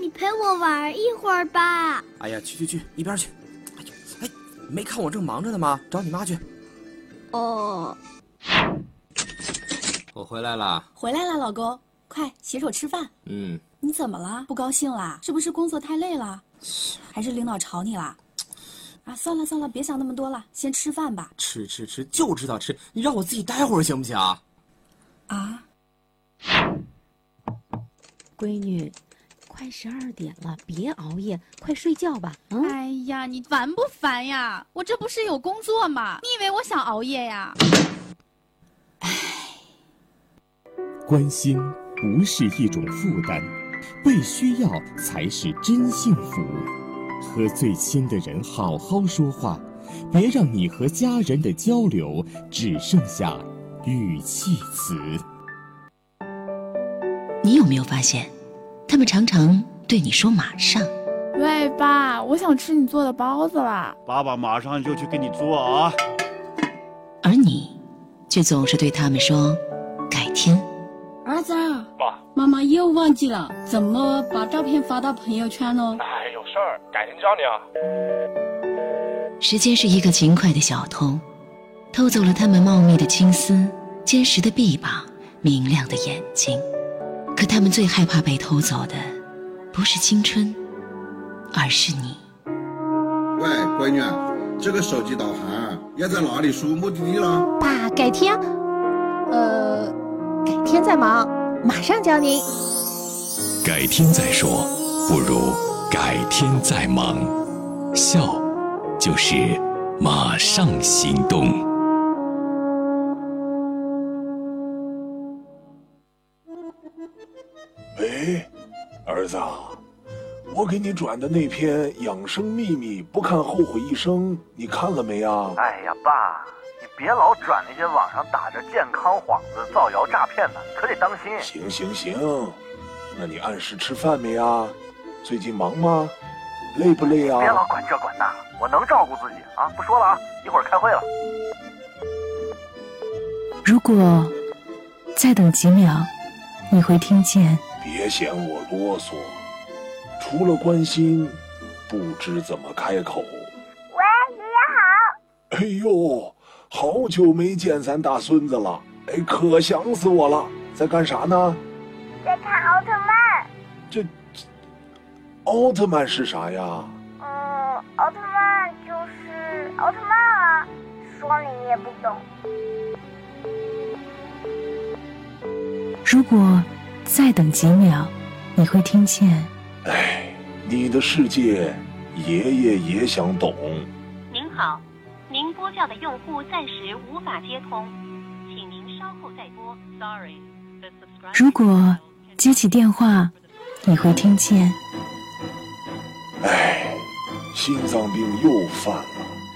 你陪我玩一会儿吧。 哎呀，去，一边去！哎呀，哎，没看我正忙着呢吗？找你妈去。 哦， 我回来了。 回来了，老公，快洗手吃饭。你怎么了？不高兴啦？是不是工作太累了？还是领导吵你啦？啊，算了，别想那么多了，先吃饭吧。 吃，就知道吃。你让我自己待会儿行不行？ 啊， 闺女，快12点了，别熬夜，快睡觉吧。 哎呀，你烦不烦呀？我这不是有工作吗？你以为我想熬夜呀？ 关心不是一种负担，被需要才是真幸福。和最亲的人好好说话，别让你和家人的交流只剩下语气词。 你有没有发现，他们常常对你说马上。 喂，爸，我想吃你做的包子啦。 爸爸马上就去给你做啊。 而你却总是对他们说改天。 儿子， 爸， 妈妈又忘记了怎么把照片发到朋友圈呢？ 哎，有事儿，改天教你啊。 时间是一个勤快的小偷，偷走了他们茂密的青丝、坚实的臂膀、明亮的眼睛。可他们最害怕被偷走的，不是青春，而是你。 喂，闺女，这个手机导航要在哪里输目的地了？ 爸，改天，改天再忙，马上教您。 改天再说，不如改天再忙。笑，就是马上行动。 喂，儿子，我给你转的那篇养生秘密不看后悔一生，你看了没啊？ 哎呀，爸，你别老转那些网上打着健康幌子造谣诈骗的，可得当心。 行，那你按时吃饭没啊？最近忙吗？累不累啊？ 别老管这管那，我能照顾自己啊！不说了啊，一会儿开会了。 如果再等几秒，你会听见。 别嫌我啰嗦，除了关心，不知怎么开口。 喂，爷爷好。 哎呦，好久没见咱大孙子了，哎，可想死我了。在干啥呢？ 在看奥特曼。 这奥特曼是啥呀？ 奥特曼就是奥特曼啊，说了你也不懂。 如果再等几秒，你会听见。 哎，你的世界，爷爷也想懂。 您好，您拨叫的用户暂时无法接通，请您稍后再拨。Sorry。 如果接起电话，你会听见。 哎，心脏病又犯了。